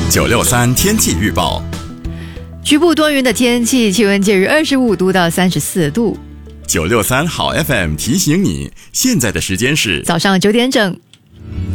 963天气预报， 局部多云的天气，气温介于25度到34度。 963好 FM 提醒你，现在的时间是早上9点整。